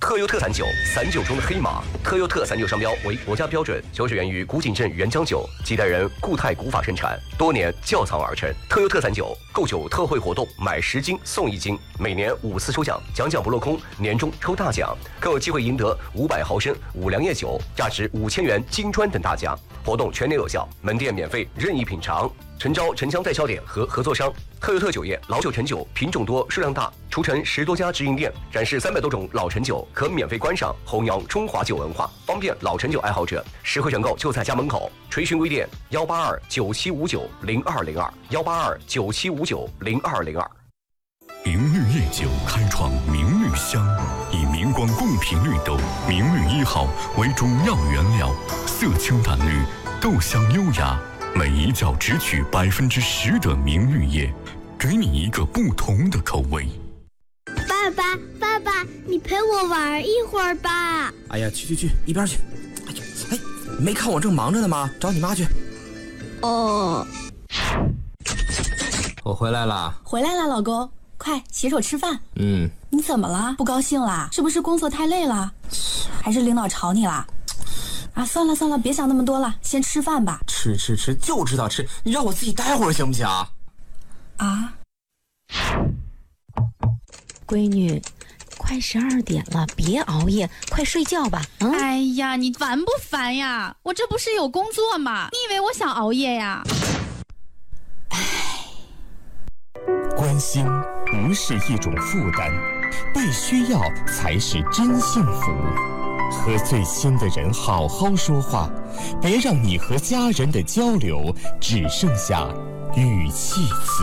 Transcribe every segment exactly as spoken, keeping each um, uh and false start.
特优特散酒，散酒中的黑马。特优特散酒商标为国家标准，酒水源于古井镇原浆酒，几代人固态古法生产，多年窖藏而成。特优特散酒购酒特惠活动，买十斤送一斤，每年五次抽奖，奖奖不落空，年终抽大奖，更有机会赢得五百毫升五粮液酒，价值五千元金砖等大奖。活动全年有效，门店免费任意品尝。诚招城乡代销点和合作商。特优特酒业老酒陈酒品种多数量大，除城十多家直营店，展示三百多种老陈酒，可免费观赏，弘扬中华酒文化，方便老陈酒爱好者。实惠选购就在家门口。垂询微店幺八二九七五九零二零二幺八二九七五九零二零二。 明绿夜酒开创明绿香，以明光贡品绿豆明绿一号为主要原料，色清淡绿，豆香优雅。每一窖只取百分之十的明绿叶，给你一个不同的口味。 爸爸，爸爸，你陪我玩一会儿吧。 哎呀，去去去，一边去！哎呀，哎，没看我正忙着呢吗？找你妈去。 哦， 我回来了。 回来了，老公，快洗手吃饭。 嗯， 你怎么了？不高兴啦？是不是工作太累了？还是领导吵你啦？啊，算了算了，别想那么多了，先吃饭吧。 吃吃吃，就知道吃，你让我自己待会儿行不行？ 啊， 闺女，快十二点了，别熬夜，快睡觉吧。嗯， 哎呀，你烦不烦呀？我这不是有工作吗？你以为我想熬夜呀？ 哎， 关心不是一种负担，被需要才是真幸福。和最亲的人好好说话，别让你和家人的交流只剩下语气词。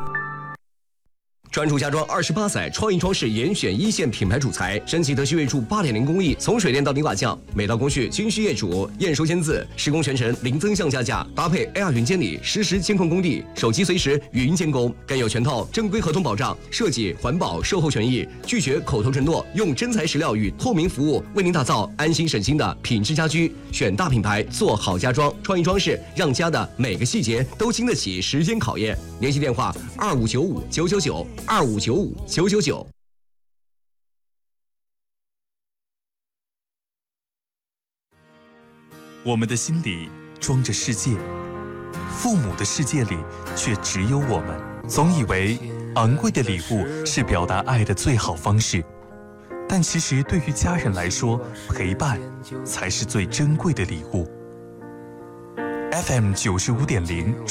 专注家装二十八载，创意装饰严选一线品牌主材，升级德系锐铸八点零工艺，从水电到泥瓦匠，每道工序均需业主验收签字，施工全程零增项加价，搭配 A R 云监理，实时监控工地，手机随时语音监工，更有全套正规合同保障，设计、环保、售后权益，拒绝口头承诺，用真材实料与透明服务，为您打造安心省心的品质家居。选大品牌，做好家装，创意装饰，让家的每个细节都经得起时间考验。联系电话二五九五九九九。二五九五九九九。 我们的心里装着世界，父母的世界里却只有我们。总以为昂贵的礼物是表达爱的最好方式，但其实对于家人来说，陪伴才是最珍贵的礼物。F M 九十五点零。